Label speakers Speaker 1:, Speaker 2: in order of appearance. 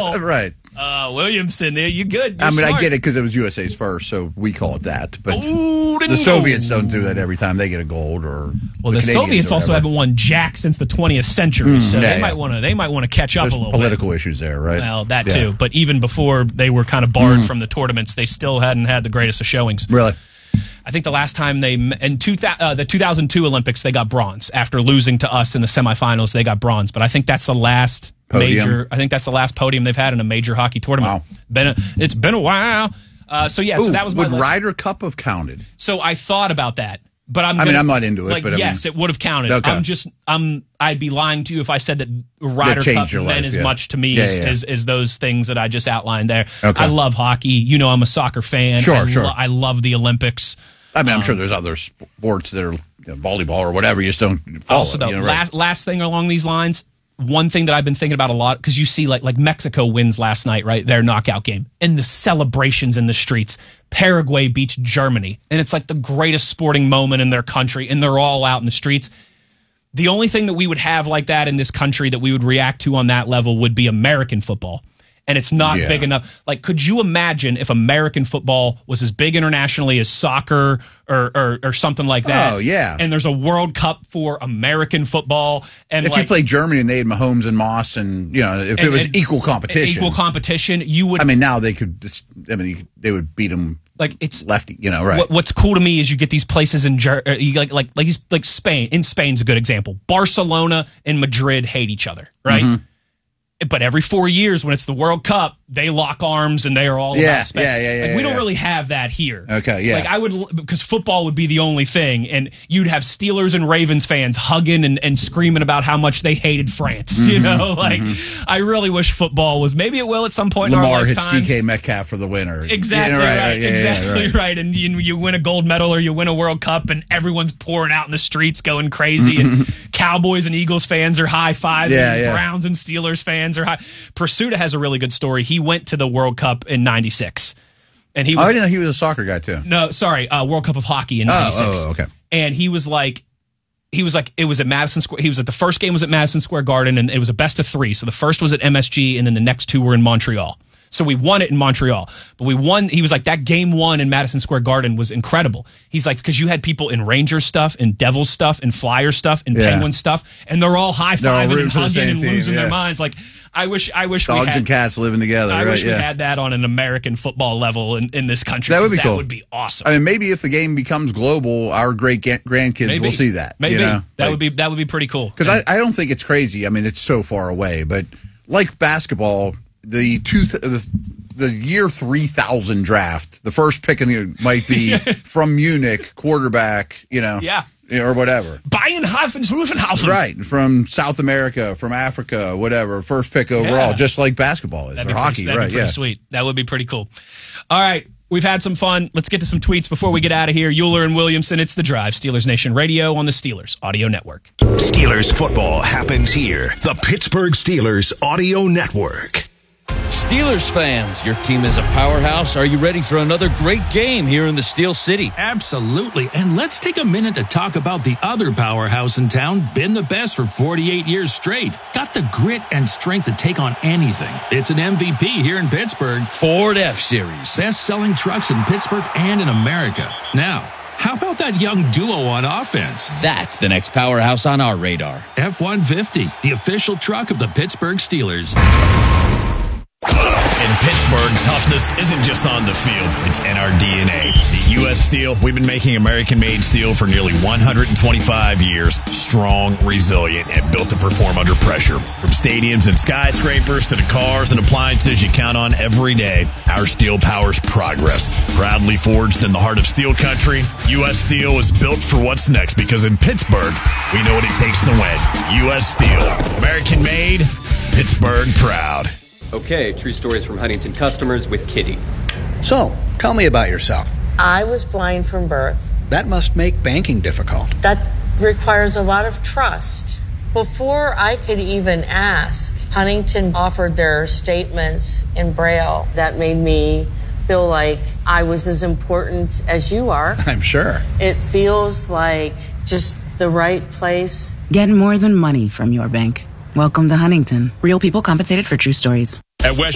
Speaker 1: call.
Speaker 2: Right.
Speaker 1: Williamson, you good. You're
Speaker 2: I
Speaker 1: smart.
Speaker 2: get it because it was USA's first, so we call it that. But
Speaker 1: Ooh,
Speaker 2: the Soviets don't do that every time they get a gold.
Speaker 1: Well, the Soviets also haven't won jack since the 20th century, so they might want to catch up
Speaker 2: There's
Speaker 1: a little
Speaker 2: political
Speaker 1: bit.
Speaker 2: issues there, right?
Speaker 1: Well, that too. But even before they were kind of barred from the tournaments, they still hadn't had the greatest of showings.
Speaker 2: Really?
Speaker 1: I think the last time the 2002 Olympics, they got bronze. After losing to us in the semifinals, they got bronze. But I think that's the last podium. I think that's the last podium they've had in a major hockey tournament.
Speaker 2: Wow.
Speaker 1: It's been a while. So that was my
Speaker 2: would
Speaker 1: list.
Speaker 2: Ryder Cup have counted?
Speaker 1: So I thought about that. But I'm
Speaker 2: not into it. But
Speaker 1: yes, it would have counted.
Speaker 2: Okay.
Speaker 1: I'd be lying to you if I said that Ryder Cup meant as much to me as those things that I just outlined there. Okay. I love hockey. You know, I'm a soccer fan.
Speaker 2: Sure.
Speaker 1: I love the Olympics.
Speaker 2: I'm sure there's other sports that are volleyball or whatever. You just don't follow.
Speaker 1: Also, though, last thing along these lines, one thing that I've been thinking about a lot, because you see like Mexico wins last night, right? Their knockout game. And the celebrations in the streets. Paraguay beats Germany. And it's like the greatest sporting moment in their country. And they're all out in the streets. The only thing that we would have like that in this country that we would react to on that level would be American football. And it's not big enough. Like, could you imagine if American football was as big internationally as soccer or something like that?
Speaker 2: Oh, yeah.
Speaker 1: And there's a World Cup for American football. And
Speaker 2: if you played Germany and they had Mahomes and Moss and, if it was equal competition. You would. Now they could, they would beat them.
Speaker 1: Like it's
Speaker 2: lefty, right.
Speaker 1: What's cool to me is you get these places in like Spain. In Spain's a good example. Barcelona and Madrid hate each other, right? Mm-hmm. But every 4 years, when it's the World Cup, they lock arms and they are all about Spain. We don't really have that here.
Speaker 2: Okay, yeah.
Speaker 1: Because football would be the only thing, and you'd have Steelers and Ravens fans hugging and screaming about how much they hated France. Mm-hmm. I really wish football was. Maybe it will at some point.
Speaker 2: Lamar
Speaker 1: in our lifetimes.
Speaker 2: hits DK Metcalf for the winner.
Speaker 1: Exactly right. And you win a gold medal or you win a World Cup, and everyone's pouring out in the streets, going crazy. And Cowboys and Eagles fans are high fiving. Browns and Steelers fans are high. Pursuta has a really good story. He went to the World Cup in '96, and I
Speaker 2: didn't know he was a soccer guy too.
Speaker 1: No, sorry, World Cup of Hockey in '96.
Speaker 2: Oh, okay.
Speaker 1: And he was like, it was at Madison Square. He was at the first game was at Madison Square Garden, and it was a best of 3. So the first was at MSG, and then the next 2 were in Montreal. So we won it in Montreal, but we won. He was like, that game 1 in Madison Square Garden was incredible. He's like, because you had people in Rangers stuff, and Devils stuff, and Flyers stuff, and Penguin stuff, and they're all high-fiving and hugging and losing their minds. Like, I wish
Speaker 2: dogs and cats living together.
Speaker 1: I wish we had that on an American football level in this country.
Speaker 2: That would be cool.
Speaker 1: That would be awesome.
Speaker 2: Maybe if the game becomes global, our great grandkids will see that.
Speaker 1: Maybe that would be pretty cool.
Speaker 2: Because I don't think it's crazy. It's so far away, but like basketball, the year 3000 draft, the first pick might be from Munich, quarterback, or whatever.
Speaker 1: Bayern-Rufenhausen.
Speaker 2: Right, from South America, from Africa, whatever, first pick overall, just like basketball is, or hockey, right?
Speaker 1: That'd be pretty sweet. That would be pretty cool. All right, we've had some fun. Let's get to some tweets before we get out of here. Euler and Williamson, it's The Drive, Steelers Nation Radio on the Steelers Audio Network.
Speaker 3: Steelers football happens here. The Pittsburgh Steelers Audio Network.
Speaker 4: Steelers fans, your team is a powerhouse. Are you ready for another great game here in the Steel City?
Speaker 5: Absolutely. And let's take a minute to talk about the other powerhouse in town, been the best for 48 years straight. Got the grit and strength to take on anything. It's an MVP here in Pittsburgh.
Speaker 4: Ford F-Series.
Speaker 5: Best-selling trucks in Pittsburgh and in America. Now, how about that young duo on offense?
Speaker 4: That's the next powerhouse on our radar.
Speaker 5: F-150, the official truck of the Pittsburgh Steelers.
Speaker 6: In Pittsburgh, toughness isn't just on the field, it's in our DNA. The U.S. Steel, we've been making American-made steel for nearly 125 years. Strong, resilient, and built to perform under pressure. From stadiums and skyscrapers to the cars and appliances you count on every day, our steel powers progress. Proudly forged in the heart of steel country, U.S. Steel is built for what's next because in Pittsburgh, we know what it takes to win. U.S. Steel, American-made, Pittsburgh proud.
Speaker 7: Okay, true stories from Huntington customers with Kitty.
Speaker 8: So, tell me about yourself.
Speaker 9: I was blind from birth.
Speaker 8: That must make banking difficult.
Speaker 9: That requires a lot of trust. Before I could even ask, Huntington offered their statements in Braille. That made me feel like I was as important as you are.
Speaker 8: I'm sure.
Speaker 9: It feels like just the right place.
Speaker 10: Get more than money from your bank. Welcome to Huntington. Real people compensated for true stories.
Speaker 6: At West